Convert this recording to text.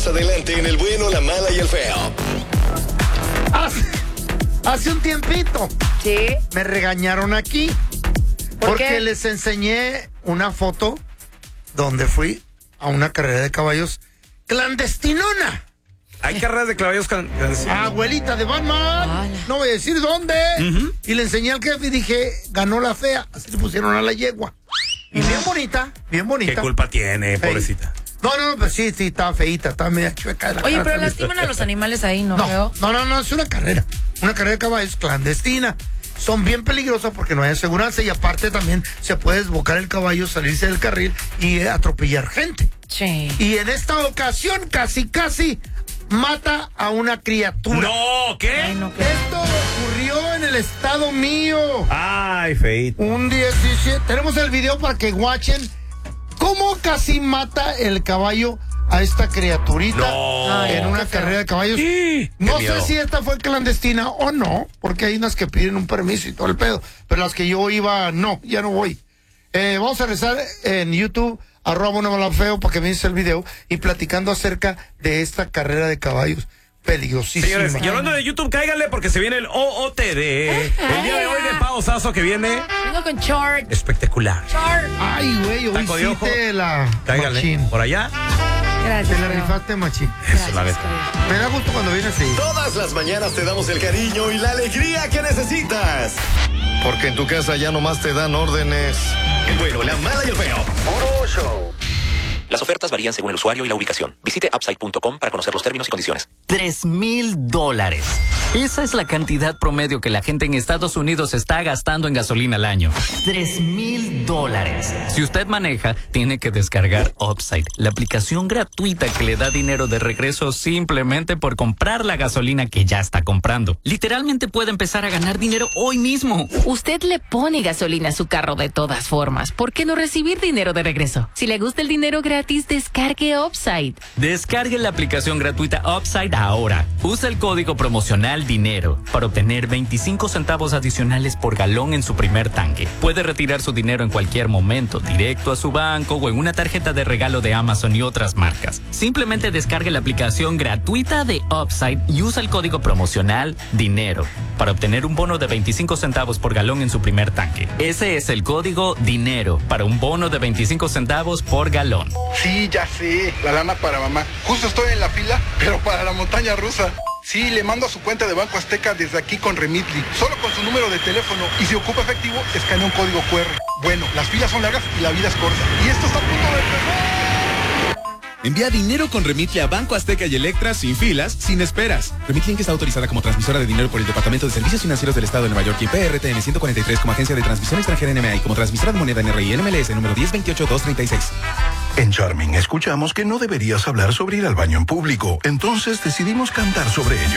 adelante en El Bueno, la Mala y el Feo. Hace un tiempito. ¿Sí? Me regañaron aquí. ¿Por porque qué? les enseñé una foto donde fui a una carrera de caballos clandestinona. Hay carreras de caballos Abuelita de Batman. Ala. No voy a decir dónde. Y le enseñé al jefe y dije, ganó la fea. Así le pusieron a la yegua. Y bien bonita, bien bonita. ¿Qué culpa tiene, Hey. pobrecita? No, pues sí, está feíta, está media chueca de la Oye, cara pero también. lastiman a los animales ahí, ¿no? No, es una carrera. Una carrera de caballos clandestina. Son bien peligrosas porque no hay aseguranza y aparte también se puede desbocar el caballo, salirse del carril y atropellar gente. Sí. Y en esta ocasión casi mata a una criatura. No, ¿qué? Ay, no, ¿qué? Esto ocurrió en el estado mío. Ay, feito. Un 17. Tenemos el video para que guachen cómo casi mata el caballo a esta criaturita No. en una qué feo. carrera de caballos. Sí, No qué sé miedo. si esta fue clandestina o no, porque hay unas que piden un permiso y todo el pedo. Pero las que yo iba, no, ya no voy. Vamos a rezar en YouTube, @buenomalafeo, para que me dice el video y platicando acerca de esta carrera de caballos peligrosísima. Señores, y hablando de YouTube, cáiganle porque se viene el OOTD. El día de hoy de Pao Sasso que viene Vengo con short. espectacular. Short. Ay, güey, hoy Taco de sí ojo. te la Cáiganle. machín. Por allá. Gracias. Te la Feo. rifaste, machín. Eso, la neta. Feo. Me da gusto cuando vienes así. Todas las mañanas te damos el cariño y la alegría que necesitas. Porque en tu casa ya nomás te dan órdenes. El Bueno, la Mala y el Feo. Puro show. Las ofertas varían según el usuario y la ubicación. Visite upside.com para conocer los términos y condiciones. $3,000. Esa es la cantidad promedio que la gente en Estados Unidos está gastando en gasolina al año. $3,000. Si usted maneja, tiene que descargar Upside, la aplicación gratuita que le da dinero de regreso simplemente por comprar la gasolina que ya está comprando. Literalmente puede empezar a ganar dinero hoy mismo. Usted le pone gasolina a su carro de todas formas. ¿Por qué no recibir dinero de regreso? Si le gusta el dinero gratis, descargue Upside. Descargue la aplicación gratuita Upside ahora. Usa el código promocional DINERO para obtener 25 centavos adicionales por galón en su primer tanque. Puede retirar su dinero en cualquier momento, directo a su banco o en una tarjeta de regalo de Amazon y otras marcas. Simplemente descargue la aplicación gratuita de Upside y usa el código promocional DINERO para obtener un bono de 25 centavos por galón en su primer tanque. Ese es el código DINERO para un bono de 25 centavos por galón. Sí, ya sé, la lana para mamá. Justo estoy en la fila, pero para la montaña rusa. Sí, le mando a su cuenta de Banco Azteca desde aquí con Remitly, solo con su número de teléfono. Y si ocupa efectivo, escanea un código QR. Bueno, las filas son largas y la vida es corta. Y esto está a punto de empezar. Envía dinero con Remitly a Banco Azteca y Electra sin filas, sin esperas. Remitly Inc. está autorizada como transmisora de dinero por el Departamento de Servicios Financieros del Estado de Nueva York y PRTN 143 como agencia de transmisión extranjera NMA y como transmisora de moneda NRI NMLS número 1028236. En Charming escuchamos que no deberías hablar sobre ir al baño en público, entonces decidimos cantar sobre ello.